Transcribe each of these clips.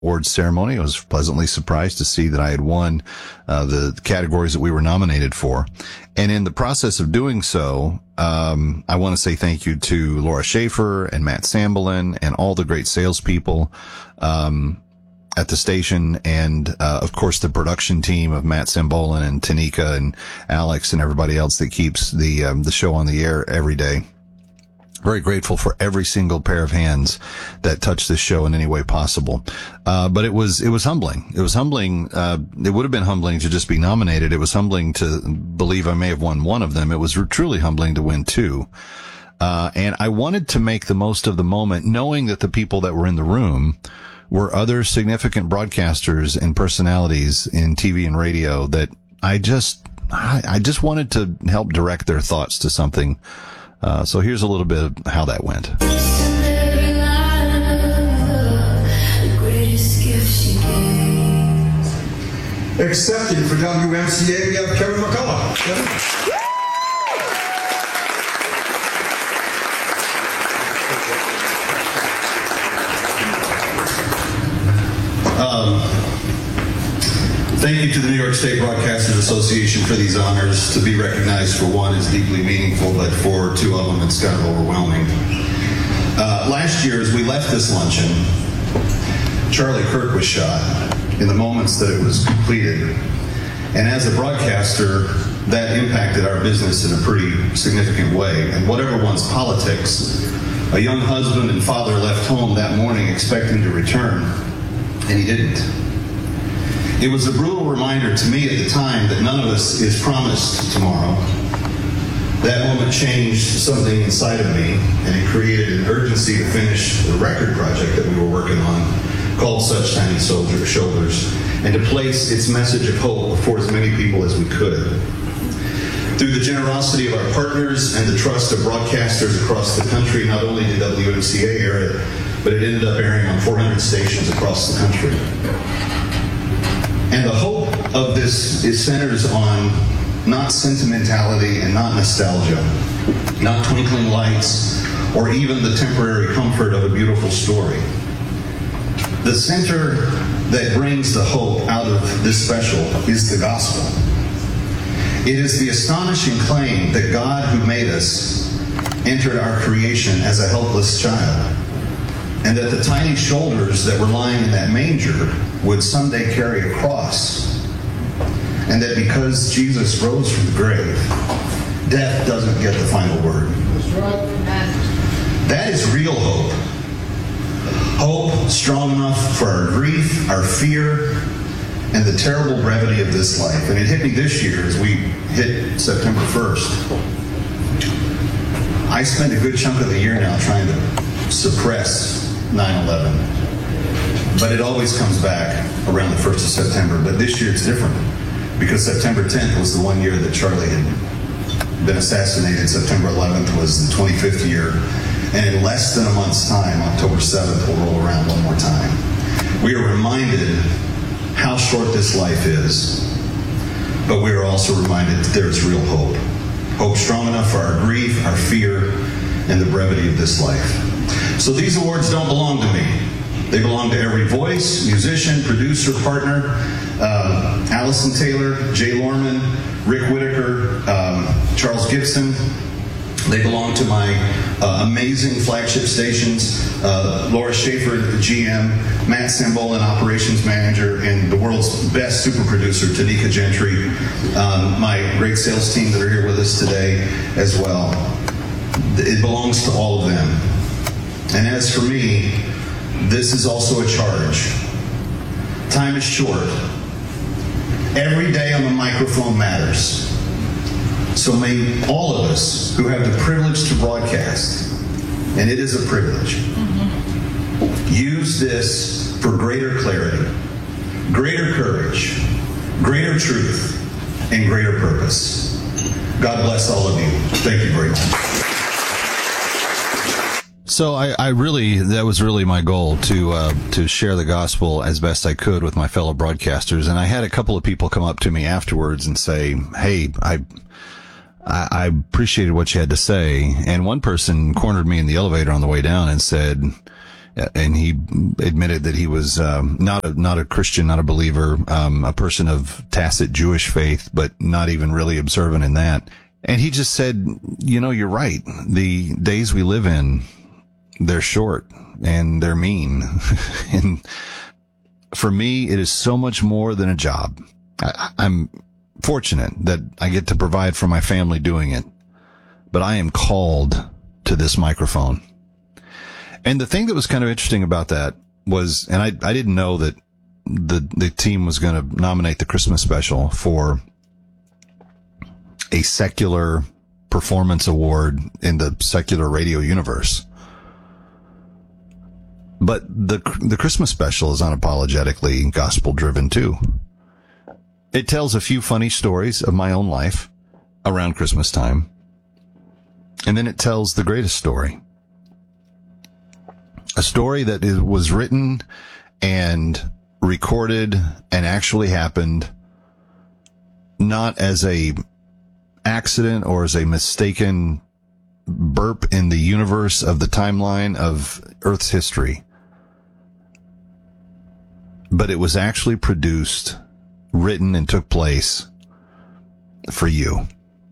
awards ceremony. I was pleasantly surprised to see that I had won the categories that we were nominated for. And in the process of doing so, I want to say thank you to Laura Schaefer and Matt Sambolin and all the great salespeople at the station, and of course the production team of Matt Sambolin and Tanika and Alex and everybody else that keeps the show on the air every day. Very grateful for every single pair of hands that touched this show in any way possible. But it was humbling. It was humbling. It would have been humbling to just be nominated. It was humbling to believe I may have won one of them. It was truly humbling to win two. And I wanted to make the most of the moment, knowing that the people that were in the room were other significant broadcasters and personalities in TV and radio that I just wanted to help direct their thoughts to something. So here's a little bit of how that went. Accepted for WMCA, we have Kevin McCullough. Kevin? Thank you to the New York State Broadcasters Association for these honors. To be recognized for one is deeply meaningful, but for two of them, it's kind of overwhelming. Last year, as we left this luncheon, Charlie Kirk was shot in the moments that it was completed. And as a broadcaster, that impacted our business in a pretty significant way. And whatever one's politics, a young husband and father left home that morning expecting to return, and he didn't. It was a brutal reminder to me at the time that none of us is promised tomorrow. That moment changed something inside of me, and it created an urgency to finish the record project that we were working on, called Such Tiny Shoulders, and to place its message of hope before as many people as we could. Through the generosity of our partners and the trust of broadcasters across the country, not only did WMCA air it, but it ended up airing on 400 stations across the country. And the hope of this centers on not sentimentality and not nostalgia, not twinkling lights, or even the temporary comfort of a beautiful story. The center that brings the hope out of this special is the gospel. It is the astonishing claim that God who made us entered our creation as a helpless child, and that the tiny shoulders that were lying in that manger would someday carry a cross, and that because Jesus rose from the grave, death doesn't get the final word. That is real hope. Hope strong enough for our grief, our fear, and the terrible brevity of this life. And it hit me this year as we hit September 1st. I spent a good chunk of the year now trying to suppress 9/11. But it always comes back around the 1st of September. But this year it's different, because September 10th was the 1 year that Charlie had been assassinated. September 11th was the 25th year. And in less than a month's time, October 7th will roll around one more time. We are reminded how short this life is, but we are also reminded that there is real hope. Hope strong enough for our grief, our fear, and the brevity of this life. So these awards don't belong to me. They belong to every voice, musician, producer, partner, Allison Taylor, Jay Lorman, Rick Whitaker, Charles Gibson. They belong to my amazing flagship stations, Laura Schaefer, GM, Matt Sambolin, operations manager, and the world's best super producer, Tanika Gentry, my great sales team that are here with us today as well. It belongs to all of them. And as for me, this is also a charge. Time is short. Every day on the microphone matters. So may all of us who have the privilege to broadcast, and it is a privilege, use this for greater clarity, greater courage, greater truth, and greater purpose. God bless all of you. Thank you very much. So that was really my goal, to share the gospel as best I could with my fellow broadcasters. And I had a couple of people come up to me afterwards and say, hey, I appreciated what you had to say. And one person cornered me in the elevator on the way down and said, And he admitted that he was not a Christian, not a believer, a person of tacit Jewish faith, but not even really observant in that. And he just said, you're right. The days we live in, they're short and they're mean. And for me, it is so much more than a job. I'm fortunate that I get to provide for my family doing it, but I am called to this microphone. And the thing that was kind of interesting about that was, and I didn't know that the team was going to nominate the Christmas special for a secular performance award in the secular radio universe. But the Christmas special is unapologetically gospel driven too. It tells a few funny stories of my own life around Christmas time. And then it tells the greatest story. A story that was written and recorded and actually happened not as a accident or as a mistaken burp in the universe of the timeline of Earth's history, but it was actually produced, written, and took place for you.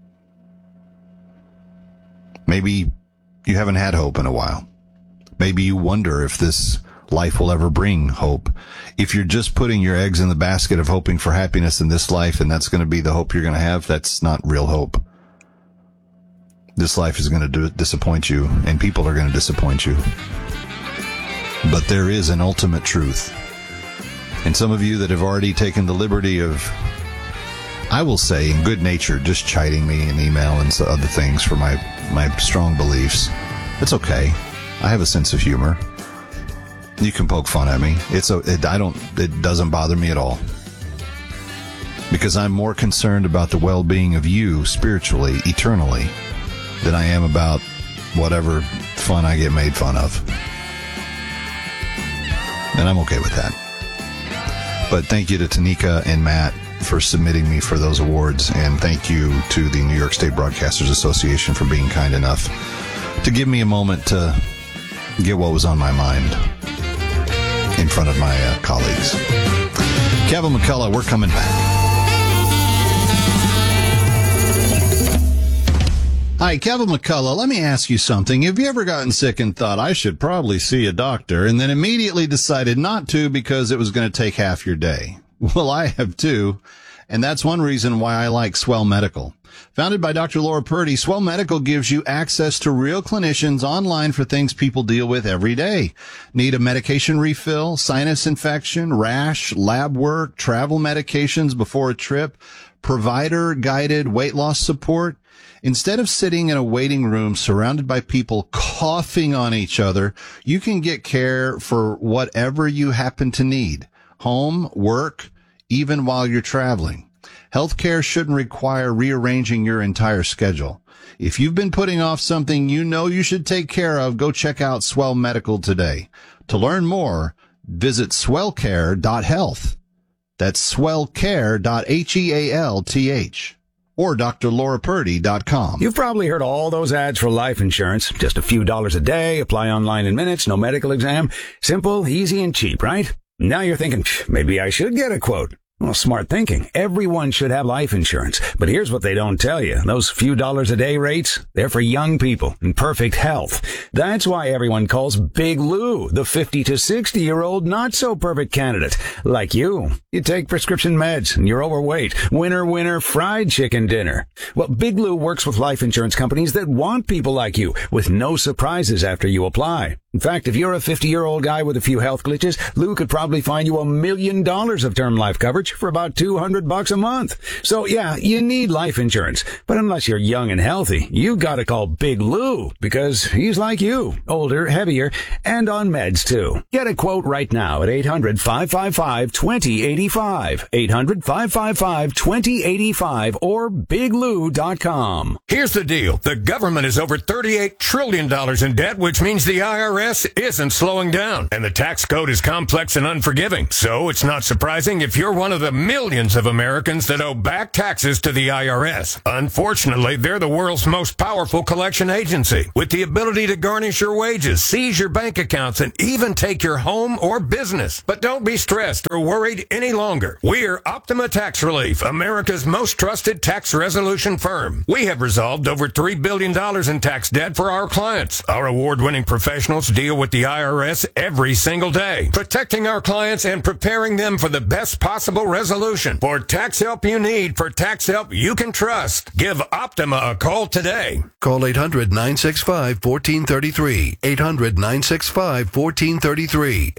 Maybe you haven't had hope in a while. Maybe you wonder if this life will ever bring hope. If you're just putting your eggs in the basket of hoping for happiness in this life, and that's going to be the hope you're going to have, that's not real hope. This life is going to disappoint you, and people are going to disappoint you. But there is an ultimate truth. And some of you that have already taken the liberty of, I will say, in good nature, just chiding me in email and other things for my strong beliefs, it's okay. I have a sense of humor. You can poke fun at me. It doesn't bother me at all. Because I'm more concerned about the well-being of you spiritually, eternally, than I am about whatever fun I get made fun of. And I'm okay with that. But thank you to Tanika and Matt for submitting me for those awards. And thank you to the New York State Broadcasters Association for being kind enough to give me a moment to get what was on my mind in front of my colleagues. Kevin McCullough, we're coming back. Hi, Kevin McCullough. Let me ask you something. Have you ever gotten sick and thought, I should probably see a doctor, and then immediately decided not to because it was going to take half your day? Well, I have too, and that's one reason why I like Swell Medical. Founded by Dr. Laura Purdy, Swell Medical gives you access to real clinicians online for things people deal with every day. Need a medication refill, sinus infection, rash, lab work, travel medications before a trip, provider-guided weight loss support? Instead of sitting in a waiting room surrounded by people coughing on each other, you can get care for whatever you happen to need. Home, work, even while you're traveling. Healthcare shouldn't require rearranging your entire schedule. If you've been putting off something you know you should take care of, go check out Swell Medical today. To learn more, visit swellcare.health. That's swellcare.health. Or drlaurapurdy.com. You've probably heard all those ads for life insurance. Just a few dollars a day, apply online in minutes, no medical exam. Simple, easy, and cheap, right? Now you're thinking, maybe I should get a quote. Well, smart thinking. Everyone should have life insurance. But here's what they don't tell you. Those few dollars a day rates, they're for young people in perfect health. That's why everyone calls Big Lou the 50 to 60-year-old not-so-perfect candidate. Like you. You take prescription meds and you're overweight. Winner, fried chicken dinner. Well, Big Lou works with life insurance companies that want people like you with no surprises after you apply. In fact, if you're a 50-year-old guy with a few health glitches, Lou could probably find you $1 million of term life coverage for about $200 a month. So yeah, you need life insurance. But unless you're young and healthy, you gotta call Big Lou because he's like you, older, heavier, and on meds too. Get a quote right now at 800-555-2085. 800-555-2085 or biglou.com. Here's the deal. The government is over $38 trillion in debt, which means the IRS IRS isn't slowing down, and the tax code is complex and unforgiving. So it's not surprising if you're one of the millions of Americans that owe back taxes to the IRS. Unfortunately, they're the world's most powerful collection agency, with the ability to garnish your wages, seize your bank accounts, and even take your home or business. But don't be stressed or worried any longer. We're Optima Tax Relief, America's most trusted tax resolution firm. We have resolved over $3 billion in tax debt for our clients. Our award-winning professionals deal with the IRS every single day, protecting our clients and preparing them for the best possible resolution. For tax help you need, for tax help you can trust, give Optima a call today. Call 800-965-1433. 800-965-1433.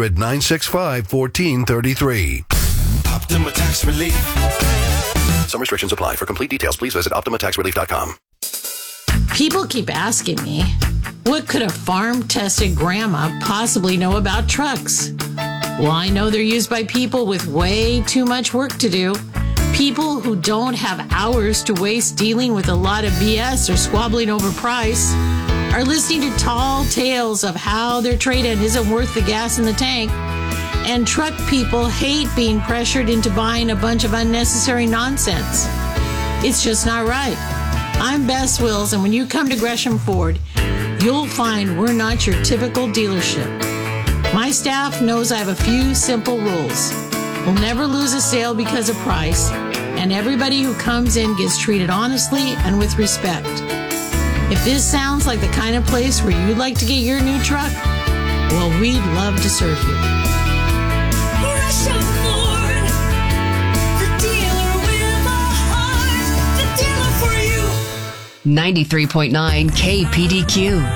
800-965-1433. Optima Tax Relief. Some restrictions apply. For complete details, please visit OptimaTaxRelief.com. People keep asking me, what could a farm-tested grandma possibly know about trucks? Well, I know they're used by people with way too much work to do. People who don't have hours to waste dealing with a lot of BS or squabbling over price are listening to tall tales of how their trade-in isn't worth the gas in the tank. And truck people hate being pressured into buying a bunch of unnecessary nonsense. It's just not right. I'm Bess Wills, and when you come to Gresham Ford, you'll find we're not your typical dealership. My staff knows I have a few simple rules. We'll never lose a sale because of price, and everybody who comes in gets treated honestly and with respect. If this sounds like the kind of place where you'd like to get your new truck, well, we'd love to serve you. Gresham Ford, the dealer with a heart, the dealer for you. 93.9 KPDQ.